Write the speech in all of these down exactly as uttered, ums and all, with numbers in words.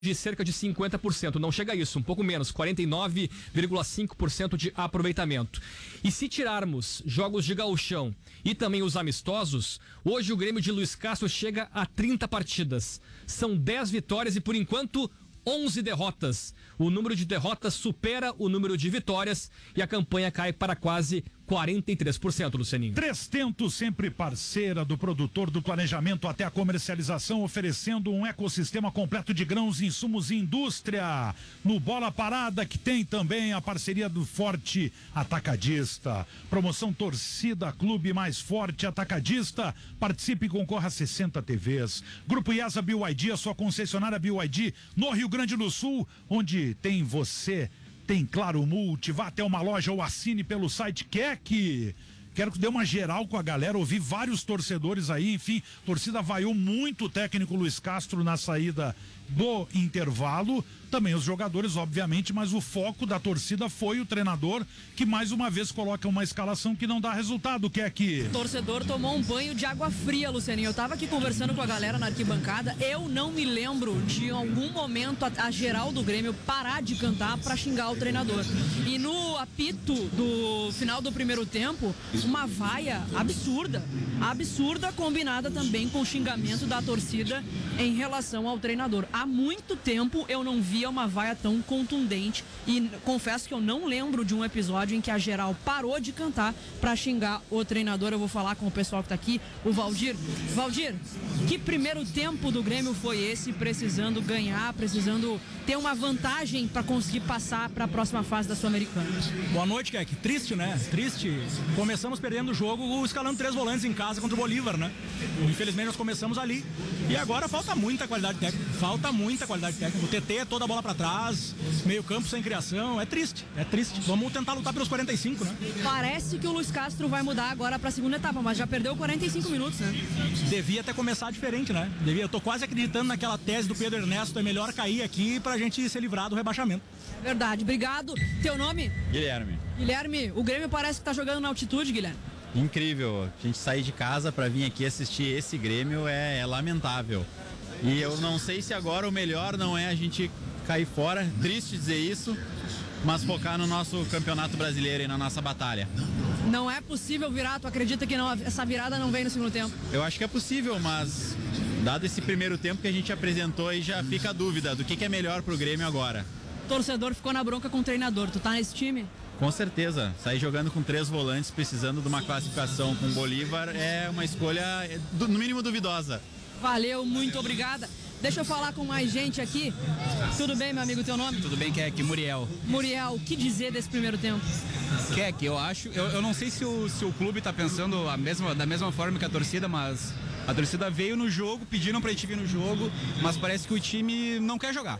de cerca de cinquenta por cento, não chega a isso, um pouco menos, quarenta e nove vírgula cinco por cento de aproveitamento. E se tirarmos jogos de gauchão e também os amistosos, hoje o Grêmio de Luiz Castro chega a trinta partidas. São dez vitórias e por enquanto onze derrotas. O número de derrotas supera o número de vitórias e a campanha cai para quase quarenta e três por cento, Lucianinho. Trestento, sempre parceira do produtor, do planejamento até a comercialização, oferecendo um ecossistema completo de grãos, insumos e indústria. No Bola Parada, que tem também a parceria do Forte Atacadista. Promoção Torcida Clube Mais Forte Atacadista. Participe e concorra a sessenta T Vs. Grupo IESA B Y D, a sua concessionária B Y D no Rio Grande do Sul, onde tem você. Tem Claro Multi, vá até uma loja ou assine pelo site Keck. Quero que dê uma geral com a galera, ouvi vários torcedores aí, enfim, torcida vaiou muito o técnico Luiz Castro na saída do intervalo, também os jogadores, obviamente, mas o foco da torcida foi o treinador, que mais uma vez coloca uma escalação que não dá resultado, que é que... O torcedor tomou um banho de água fria, Lucianinho. Eu tava aqui conversando com a galera na arquibancada, eu não me lembro de algum momento a, a geral do Grêmio parar de cantar pra xingar o treinador. E no apito do final do primeiro tempo, uma vaia absurda, absurda, combinada também com o xingamento da torcida em relação ao treinador. Há muito tempo eu não via uma vaia tão contundente e confesso que eu não lembro de um episódio em que a geral parou de cantar pra xingar o treinador. Eu vou falar com o pessoal que tá aqui, o Valdir. Valdir, que primeiro tempo do Grêmio foi esse, precisando ganhar, precisando ter uma vantagem pra conseguir passar pra próxima fase da Sul-Americana? Boa noite, Keck. Triste, né? Triste. Começamos perdendo o jogo, escalando três volantes em casa contra o Bolívar, né? Infelizmente nós começamos ali. E agora falta muita qualidade técnica. Falta muita qualidade técnica. O T T é toda a bola pra trás, meio campo sem criação. É triste, é triste. Vamos tentar lutar pelos quarenta e cinco, né? Parece que o Luiz Castro vai mudar agora pra segunda etapa, mas já perdeu quarenta e cinco minutos, né? Devia até começar diferente, né? Devia. Eu tô quase acreditando naquela tese do Pedro Ernesto, é melhor cair aqui pra gente se livrar do rebaixamento. Verdade, obrigado. Teu nome? Guilherme. Guilherme, o Grêmio parece que tá jogando na altitude, Guilherme. Incrível, a gente sair de casa pra vir aqui assistir esse Grêmio é, é lamentável. E eu não sei se agora o melhor não é a gente cair fora, triste dizer isso, mas focar no nosso campeonato brasileiro e na nossa batalha. Não é possível virar, tu acredita que não, essa virada não vem no segundo tempo? Eu acho que é possível, mas dado esse primeiro tempo que a gente apresentou, aí já fica a dúvida do que, que é melhor pro Grêmio agora. O torcedor ficou na bronca com o treinador, tu tá nesse time? Com certeza, sair jogando com três volantes, precisando de uma classificação com o Bolívar é uma escolha no mínimo duvidosa. Valeu, muito obrigada. Deixa eu falar com mais gente aqui. Tudo bem, meu amigo, teu nome? Tudo bem, Keck, Muriel. Muriel, o que dizer desse primeiro tempo? Keck, eu acho, eu, eu não sei se o, se o clube tá pensando a mesma, da mesma forma que a torcida, mas a torcida veio no jogo, pediram pra gente vir no jogo, mas parece que o time não quer jogar.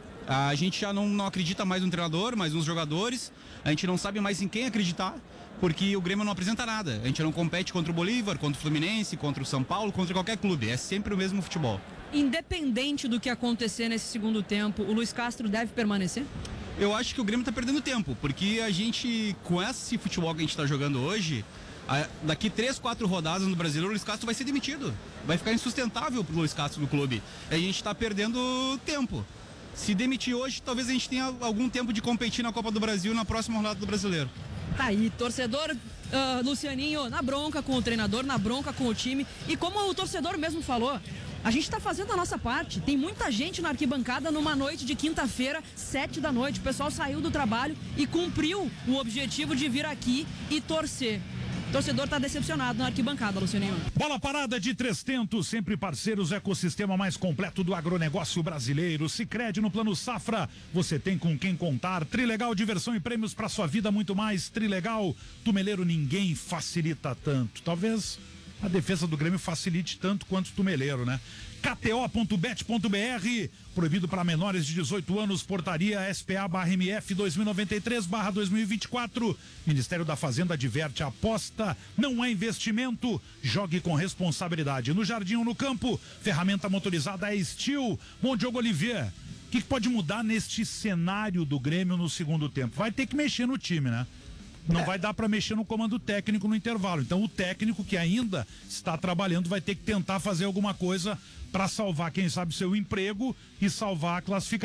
A gente já não, não acredita mais no treinador, mais nos jogadores, a gente não sabe mais em quem acreditar, porque o Grêmio não apresenta nada. A gente não compete contra o Bolívar, contra o Fluminense, contra o São Paulo, contra qualquer clube. É sempre o mesmo futebol. Independente do que acontecer nesse segundo tempo, o Luiz Castro deve permanecer? Eu acho que o Grêmio tá perdendo tempo, porque a gente, com esse futebol que a gente tá jogando hoje, a, daqui três, quatro rodadas no Brasileiro, o Luiz Castro vai ser demitido. Vai ficar insustentável pro Luiz Castro no clube. A gente tá perdendo tempo. Se demitir hoje, talvez a gente tenha algum tempo de competir na Copa do Brasil na próxima rodada do Brasileiro. Tá aí, torcedor uh, Lucianinho na bronca com o treinador, na bronca com o time. E como o torcedor mesmo falou, a gente tá fazendo a nossa parte. Tem muita gente na arquibancada numa noite de quinta-feira, sete da noite. O pessoal saiu do trabalho e cumpriu o objetivo de vir aqui e torcer. O torcedor tá decepcionado na arquibancada, Lucianinho. Bola Parada de Trestento, sempre parceiros, ecossistema mais completo do agronegócio brasileiro. Sicredi no Plano Safra, você tem com quem contar. Trilegal, diversão e prêmios pra sua vida, muito mais. Trilegal, Tumeleiro ninguém facilita tanto. Talvez a defesa do Grêmio facilite tanto quanto o Tumeleiro, né? K T O ponto bet ponto B R, proibido para menores de dezoito anos, portaria S P A barra M F dois mil e noventa e três barra dois mil e vinte e quatro. Ministério da Fazenda adverte: aposta não é investimento, jogue com responsabilidade. No jardim ou no campo, ferramenta motorizada é Steel. Bom, Diogo Oliveira, o que, que pode mudar neste cenário do Grêmio no segundo tempo? Vai ter que mexer no time, né? não vai dar para mexer no comando técnico no intervalo. Então o técnico que ainda está trabalhando vai ter que tentar fazer alguma coisa para salvar, quem sabe, seu emprego e salvar a classificação.